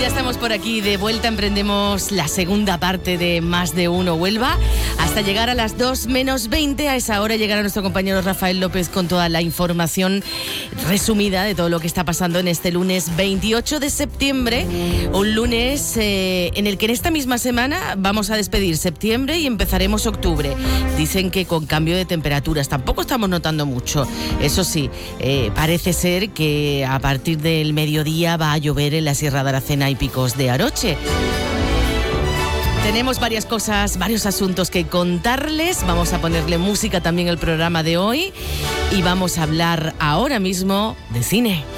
Ya estamos por aquí de vuelta, emprendemos la segunda parte de Más de Uno Huelva hasta llegar a las 2 menos 20. A esa hora llegará nuestro compañero Rafael López con toda la información resumida de todo lo que está pasando en este lunes 28 de septiembre, un lunes en el que en esta misma semana vamos a despedir septiembre y empezaremos octubre. Dicen que con cambio de temperaturas, tampoco estamos notando mucho. Eso sí, parece ser que a partir del mediodía va a llover en la Sierra de Aracena y Picos de Aroche. Tenemos varias cosas, varios asuntos que contarles. Vamos a ponerle música también al programa de hoy y vamos a hablar ahora mismo de cine.